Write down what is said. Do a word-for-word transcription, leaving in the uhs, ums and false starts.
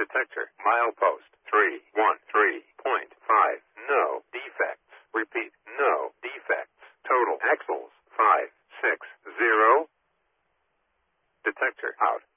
Detector. Milepost three one three point five. No defects. Repeat. No defects. Total axles five six zero. Detector out.